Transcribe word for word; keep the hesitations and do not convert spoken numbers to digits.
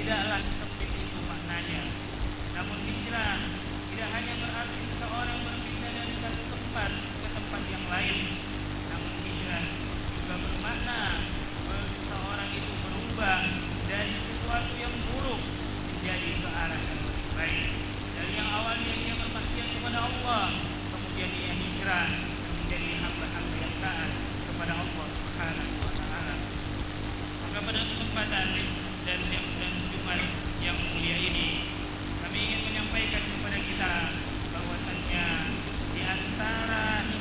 tidaklah sesempit itu maknanya. Namun hijrah tidak hanya berarti seseorang berpindah dari satu tempat ke tempat yang lain. Namun hijrah juga bermakna bahwa seseorang itu berubah dari sesuatu yang buruk menjadi ke arah yang lebih baik. Dari yang awalnya dia bermaksiat kepada Allah, kemudian dia hijrah menjadi hamba-hamba yang taat kepada Allah Subhanahu wa taala. Maka pada kesempatan dan yang dan Jumat yang mulia ini, kami ingin menyampaikan kepada kita bahwasannya di antara